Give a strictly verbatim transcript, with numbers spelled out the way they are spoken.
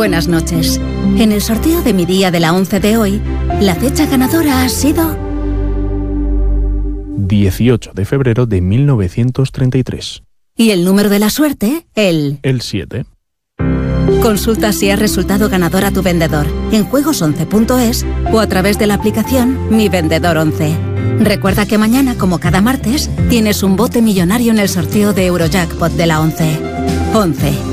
Buenas noches. En el sorteo de mi día de la once de hoy, la fecha ganadora ha sido dieciocho de febrero de mil novecientos treinta y tres. Y el número de la suerte, el... El siete. Consulta si has resultado ganador a tu vendedor en juegos once punto es o a través de la aplicación Mi Vendedor once. Recuerda que mañana, como cada martes, tienes un bote millonario en el sorteo de Eurojackpot de la once. once.